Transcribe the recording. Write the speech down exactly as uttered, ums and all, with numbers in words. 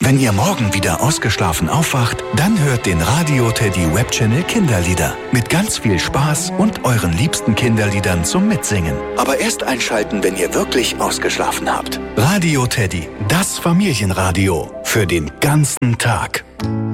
Wenn ihr morgen wieder ausgeschlafen aufwacht, dann hört den Radio Teddy Webchannel Kinderlieder. Mit ganz viel Spaß und euren liebsten Kinderliedern zum Mitsingen. Aber erst einschalten, wenn ihr wirklich ausgeschlafen habt. Radio Teddy, das Familienradio. Für den ganzen Tag.